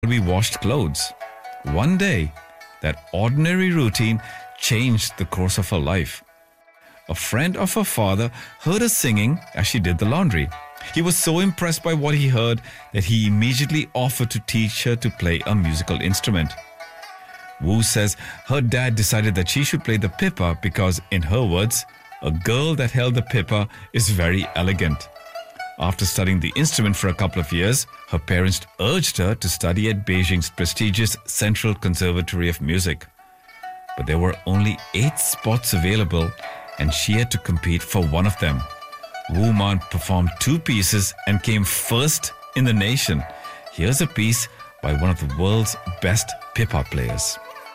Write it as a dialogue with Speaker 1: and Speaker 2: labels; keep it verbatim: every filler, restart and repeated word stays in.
Speaker 1: we washed clothes. One day, that ordinary routine changed the course of her life. A friend of her father heard her singing as she did the laundry. He was so impressed by what he heard that he immediately offered to teach her to play a musical instrument. Wu says her dad decided that she should play the pipa because, in her words, a girl that held the pipa is very elegant. After studying the instrument for a couple of years, her parents urged her to study at Beijing's prestigious Central Conservatory of Music. But there were only eight spots available, and she had to compete for one of them. Wu Man performed two pieces and came first in the nation. Here's a piece by one of the world's best pipa players.